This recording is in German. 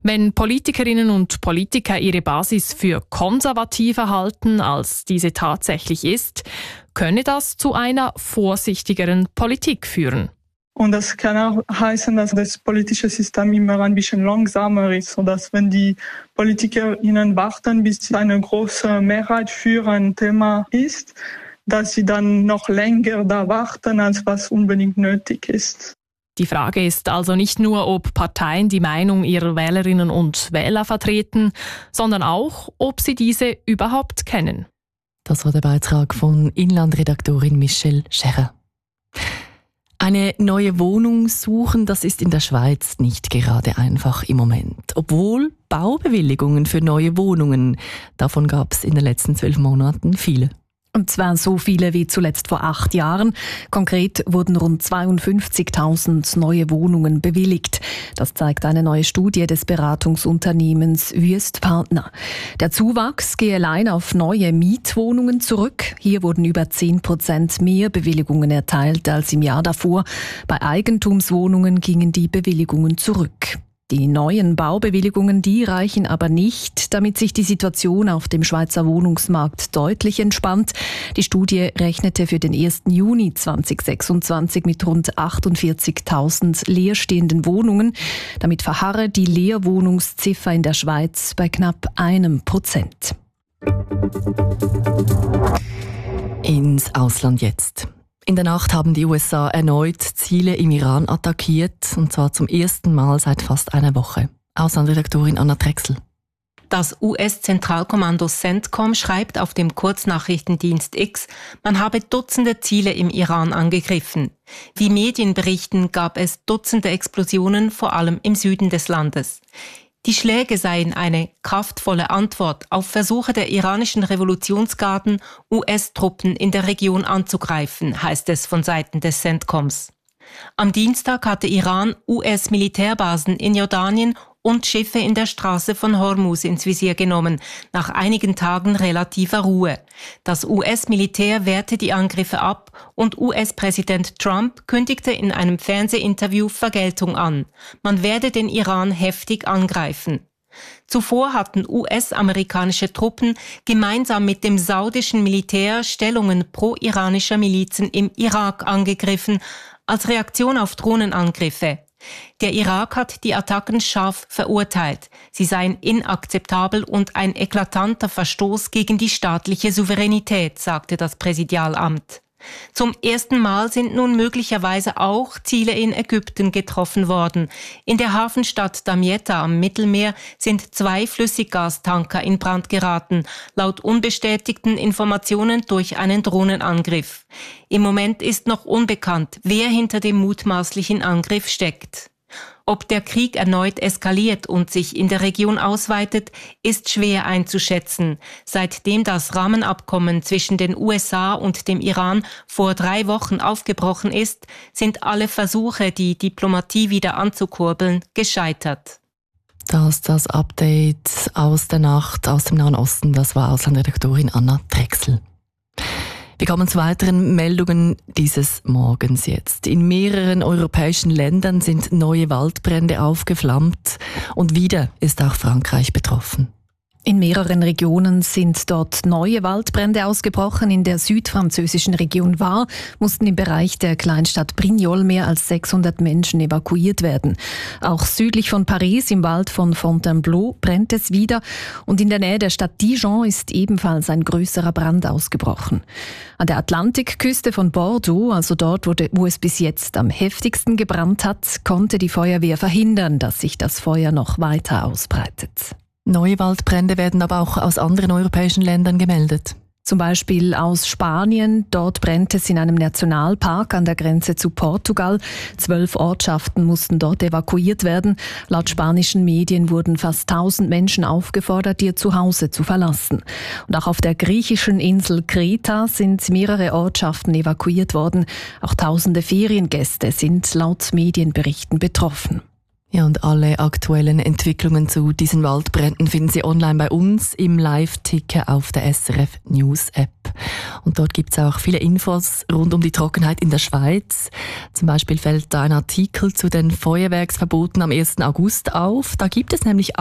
Wenn Politikerinnen und Politiker ihre Basis für konservativer halten, als diese tatsächlich ist, könne das zu einer vorsichtigeren Politik führen. Und das kann auch heißen, dass das politische System immer ein bisschen langsamer ist, sodass wenn die PolitikerInnen warten, bis eine große Mehrheit für ein Thema ist, dass sie dann noch länger da warten, als was unbedingt nötig ist. Die Frage ist also nicht nur, ob Parteien die Meinung ihrer Wählerinnen und Wähler vertreten, sondern auch, ob sie diese überhaupt kennen. Das war der Beitrag von Inlandredaktorin Michelle Scherrer. Eine neue Wohnung suchen, das ist in der Schweiz nicht gerade einfach im Moment. Obwohl Baubewilligungen für neue Wohnungen, davon gab es in den letzten 12 Monaten viele. Und zwar so viele wie zuletzt vor 8 Jahren. Konkret wurden rund 52.000 neue Wohnungen bewilligt. Das zeigt eine neue Studie des Beratungsunternehmens Wüest Partner. Der Zuwachs gehe allein auf neue Mietwohnungen zurück. Hier wurden über 10% mehr Bewilligungen erteilt als im Jahr davor. Bei Eigentumswohnungen gingen die Bewilligungen zurück. Die neuen Baubewilligungen, die reichen aber nicht, damit sich die Situation auf dem Schweizer Wohnungsmarkt deutlich entspannt. Die Studie rechnete für den 1. Juni 2026 mit rund 48.000 leerstehenden Wohnungen. Damit verharre die Leerwohnungsziffer in der Schweiz bei knapp 1%. Ins Ausland jetzt. In der Nacht haben die USA erneut Ziele im Iran attackiert, und zwar zum ersten Mal seit fast einer Woche. Auslandredaktorin Anna Drechsel. Das US-Zentralkommando CENTCOM schreibt auf dem Kurznachrichtendienst X, man habe Dutzende Ziele im Iran angegriffen. Wie Medien berichten, gab es Dutzende Explosionen, vor allem im Süden des Landes. Die Schläge seien eine kraftvolle Antwort auf Versuche der iranischen Revolutionsgarden, US-Truppen in der Region anzugreifen, heißt es von Seiten des CENTCOMs. Am Dienstag hatte Iran US-Militärbasen in Jordanien und Schiffe in der Straße von Hormuz ins Visier genommen, nach einigen Tagen relativer Ruhe. Das US-Militär wehrte die Angriffe ab und US-Präsident Trump kündigte in einem Fernsehinterview Vergeltung an. Man werde den Iran heftig angreifen. Zuvor hatten US-amerikanische Truppen gemeinsam mit dem saudischen Militär Stellungen pro-iranischer Milizen im Irak angegriffen, als Reaktion auf Drohnenangriffe. Der Irak hat die Attacken scharf verurteilt. Sie seien inakzeptabel und ein eklatanter Verstoß gegen die staatliche Souveränität, sagte das Präsidialamt. Zum ersten Mal sind nun möglicherweise auch Ziele in Ägypten getroffen worden. In der Hafenstadt Damietta am Mittelmeer sind 2 Flüssiggastanker in Brand geraten, laut unbestätigten Informationen durch einen Drohnenangriff. Im Moment ist noch unbekannt, wer hinter dem mutmaßlichen Angriff steckt. Ob der Krieg erneut eskaliert und sich in der Region ausweitet, ist schwer einzuschätzen. Seitdem das Rahmenabkommen zwischen den USA und dem Iran vor 3 Wochen aufgebrochen ist, sind alle Versuche, die Diplomatie wieder anzukurbeln, gescheitert. Das Update aus der Nacht aus dem Nahen Osten, das war Auslandredaktorin Anna Drechsel. Wir kommen zu weiteren Meldungen dieses Morgens jetzt. In mehreren europäischen Ländern sind neue Waldbrände aufgeflammt und wieder ist auch Frankreich betroffen. In mehreren Regionen sind dort neue Waldbrände ausgebrochen. In der südfranzösischen Region Var mussten im Bereich der Kleinstadt Brignoles mehr als 600 Menschen evakuiert werden. Auch südlich von Paris im Wald von Fontainebleau brennt es wieder und in der Nähe der Stadt Dijon ist ebenfalls ein größerer Brand ausgebrochen. An der Atlantikküste von Bordeaux, also dort, wo es bis jetzt am heftigsten gebrannt hat, konnte die Feuerwehr verhindern, dass sich das Feuer noch weiter ausbreitet. Neue Waldbrände werden aber auch aus anderen europäischen Ländern gemeldet. Zum Beispiel aus Spanien. Dort brennt es in einem Nationalpark an der Grenze zu Portugal. 12 Ortschaften mussten dort evakuiert werden. Laut spanischen Medien wurden fast 1000 Menschen aufgefordert, ihr Zuhause zu verlassen. Und auch auf der griechischen Insel Kreta sind mehrere Ortschaften evakuiert worden. Auch tausende Feriengäste sind laut Medienberichten betroffen. Ja, und alle aktuellen Entwicklungen zu diesen Waldbränden finden Sie online bei uns im Live-Ticker auf der SRF News App. Und dort gibt es auch viele Infos rund um die Trockenheit in der Schweiz. Zum Beispiel fällt da ein Artikel zu den Feuerwerksverboten am 1. August auf. Da gibt es nämlich